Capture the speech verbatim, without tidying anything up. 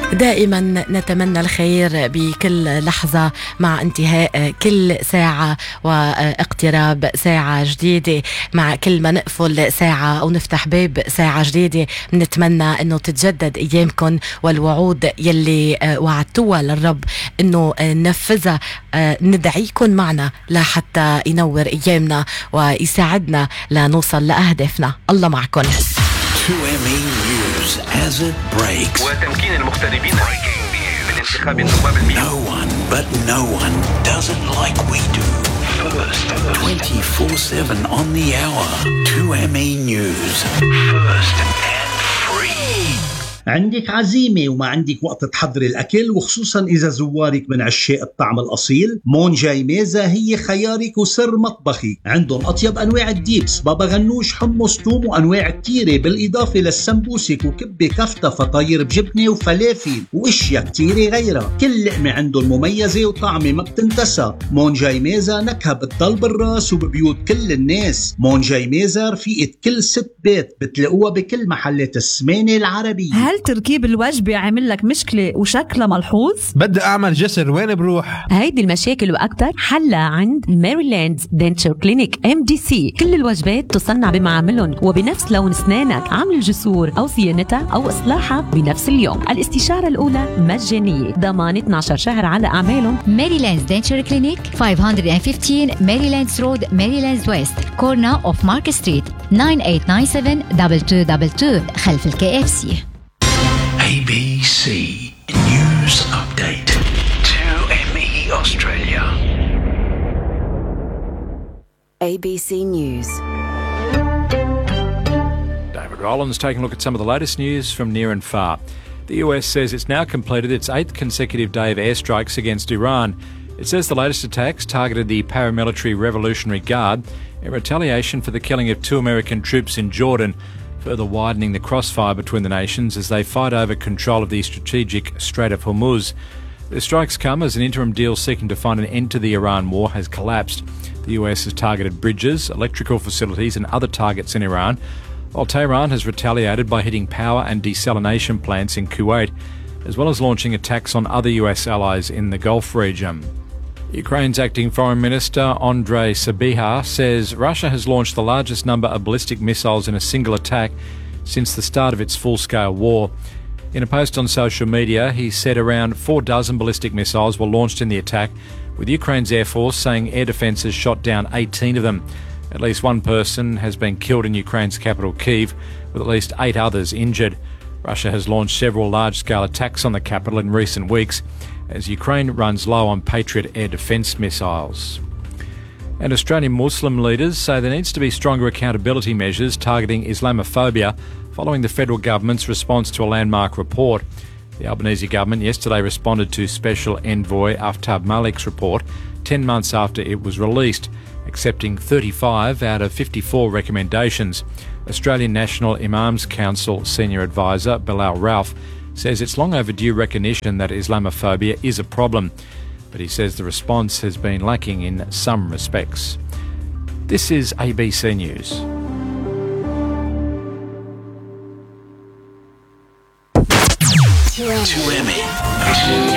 دائما نتمنى الخير بكل لحظة مع انتهاء كل ساعة واقتراب ساعة جديدة. مع كل ما نقفل ساعة أو نفتح باب ساعة جديدة نتمنى أنه تتجدد أيامكم والوعود يلي وعدتوها للرب أنه ننفذها. ندعيكم معنا لحتى ينور أيامنا ويساعدنا لنوصل لأهدافنا. الله معكم. تو إم إي News as it breaks. وتمكين المغتربين من انتخاب النواب المئة. No one but no one does it like we do. First, twenty-four seven on the hour. تو إم إي News. First and free. عندك عزيمة وما عندك وقت تحضري الأكل، وخصوصا إذا زوارك من عشاق الطعم الأصيل، مونجاي ميزة هي خيارك وسر مطبخي. عندهم أطيب أنواع الديبس، بابا غنوش، حمص، توم، وأنواع كتيرة، بالإضافة للسمبوسك وكبة كفتة فطاير بجبنة وفلافل وإشياء كتيرة غيرها. كل لقمة عندهم مميزة وطعمة ما بتنتسى. مونجاي ميزة نكهة بتضل بالراس وببيوت كل الناس. مونجاي ميزة رفيقة كل ست بيت، بتلاقوها بكل محلات السمانة العربية. هل تركيب الوجبة عامل لك مشكلة وشكلها ملحوظ؟ بدي أعمل جسر، وين بروح؟ هيدي المشاكل وأكتر حلها عند ميريلاند دنتشر كلينيك إم دي سي. كل الوجبات تصنع بمعاملهم وبنفس لون أسنانك. عمل الجسور أو صيانتها أو إصلاحها بنفس اليوم. الاستشارة الأولى مجانية، ضمان اثنا عشر شهر على أعمالهم. ميريلاند دنتشر كلينيك خمسمية وخمستاشر ميريلاندز رود، ميريلاندز ويست، كورنا أوف مارك ستريت، تسعة ثمانية تسعة سبعة اثنين اثنين اثنين خلف الكي اف سي. A B C News Update. two M E Australia. A B C News. David Rowland's taking a look at some of the latest news from near and far. The U S says it's now completed its eighth consecutive day of airstrikes against Iran. It says the latest attacks targeted the paramilitary Revolutionary Guard in retaliation for the killing of two American troops in Jordan, further widening the crossfire between the nations as they fight over control of the strategic Strait of Hormuz. The strikes come as an interim deal seeking to find an end to the Iran war has collapsed. The U S has targeted bridges, electrical facilities and other targets in Iran, while Tehran has retaliated by hitting power and desalination plants in Kuwait, as well as launching attacks on other U S allies in the Gulf region. Ukraine's acting Foreign Minister Andrei Sybiha says Russia has launched the largest number of ballistic missiles in a single attack since the start of its full-scale war. In a post on social media, he said around four dozen ballistic missiles were launched in the attack, with Ukraine's Air Force saying air defences shot down eighteen of them. At least one person has been killed in Ukraine's capital Kyiv, with at least eight others injured. Russia has launched several large-scale attacks on the capital in recent weeks, as Ukraine runs low on Patriot air defence missiles. And Australian Muslim leaders say there needs to be stronger accountability measures targeting Islamophobia following the federal government's response to a landmark report. The Albanese government yesterday responded to Special Envoy Aftab Malik's report ten months after it was released, accepting thirty-five out of fifty-four recommendations. Australian National Imams Council Senior Advisor Bilal Ralph says it's long overdue recognition that Islamophobia is a problem, but he says the response has been lacking in some respects. This is A B C News. two M E